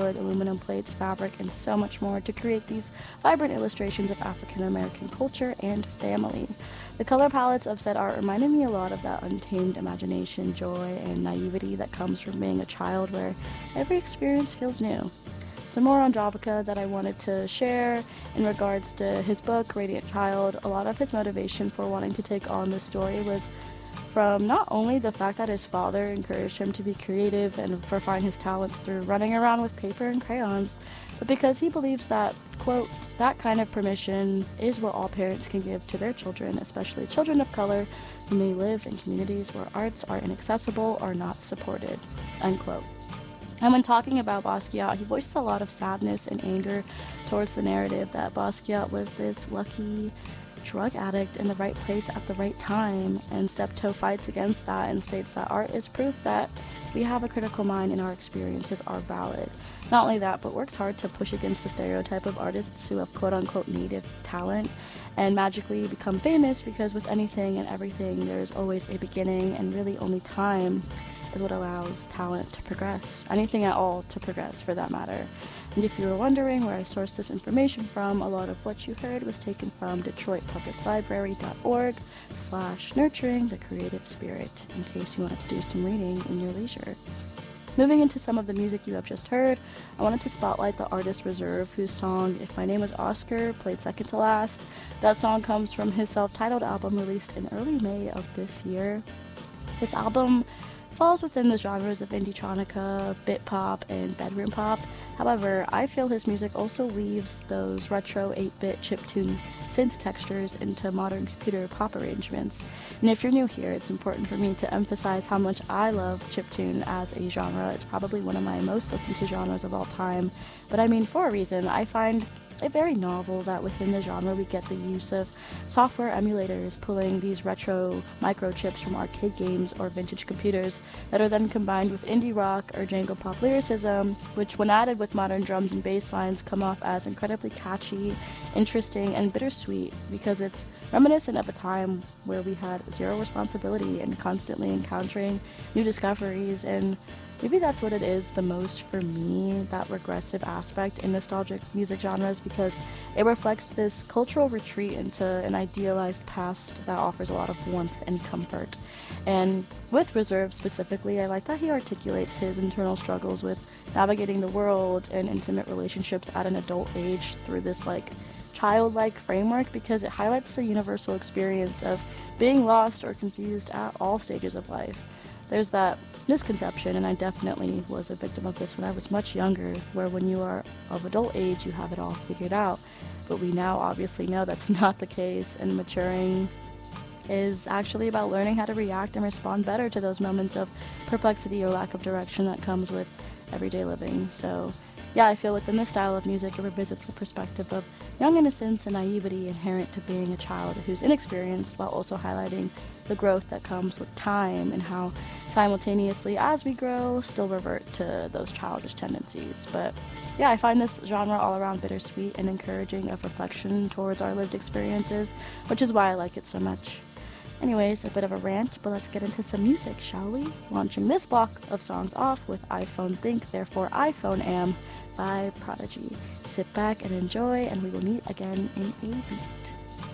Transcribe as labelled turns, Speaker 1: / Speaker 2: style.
Speaker 1: wood, aluminum plates, fabric, and so much more to create these vibrant illustrations of African American culture and family. The color palettes of said art reminded me a lot of that untamed imagination, joy, and naivety that comes from being a child where every experience feels new. Some more on Javaca that I wanted to share in regards to his book, Radiant Child. A lot of his motivation for wanting to take on this story was from not only the fact that his father encouraged him to be creative and refine his talents through running around with paper and crayons, but because he believes that, quote, that kind of permission is what all parents can give to their children, especially children of color who may live in communities where arts are inaccessible or not supported, unquote. And when talking about Basquiat, he voices a lot of sadness and anger towards the narrative that Basquiat was this lucky drug addict in the right place at the right time, and Steptoe fights against that and states that art is proof that we have a critical mind and our experiences are valid. Not only that, but works hard to push against the stereotype of artists who have quote-unquote native talent and magically become famous, because with anything and everything there's always a beginning, and really only time is what allows talent to progress, anything at all to progress for that matter. And if you were wondering where I sourced this information from, a lot of what you heard was taken from DetroitPublicLibrary.org/nurturing the creative spirit, in case you wanted to do some reading in your leisure. Moving into some of the music you have just heard, I wanted to spotlight the artist Reserve, whose song If My Name Was Oscar played second to last. That song comes from his self-titled album released in early May of this year. This album falls within the genres of indie-tronica, bit pop, and bedroom pop. However, I feel his music also weaves those retro 8-bit chiptune synth textures into modern computer pop arrangements. And if you're new here, it's important for me to emphasize how much I love chiptune as a genre. It's probably one of my most listened to genres of all time, but I mean for a reason. I find it very novel that within the genre we get the use of software emulators pulling these retro microchips from arcade games or vintage computers that are then combined with indie rock or jangle pop lyricism, which when added with modern drums and bass lines come off as incredibly catchy, interesting, and bittersweet, because it's reminiscent of a time where we had zero responsibility and constantly encountering new discoveries. And maybe that's what it is the most for me, that regressive aspect in nostalgic music genres, because it reflects this cultural retreat into an idealized past that offers a lot of warmth and comfort. And with Reserve specifically, I like that he articulates his internal struggles with navigating the world and intimate relationships at an adult age through this childlike framework, because it highlights the universal experience of being lost or confused at all stages of life. There's that misconception, and I definitely was a victim of this when I was much younger, where when you are of adult age, you have it all figured out. But we now obviously know that's not the case, and maturing is actually about learning how to react and respond better to those moments of perplexity or lack of direction that comes with everyday living. So yeah, I feel within this style of music, it revisits the perspective of young innocence and naivety inherent to being a child who's inexperienced, while also highlighting the growth that comes with time and how simultaneously as we grow, still revert to those childish tendencies. But yeah, I find this genre all around bittersweet and encouraging of reflection towards our lived experiences, which is why I like it so much. Anyways, a bit of a rant, but let's get into some music, shall we? Launching this block of songs off with iPhone Think, Therefore iPhone Am by Prodigy. Sit back and enjoy, and we will meet again in a beat.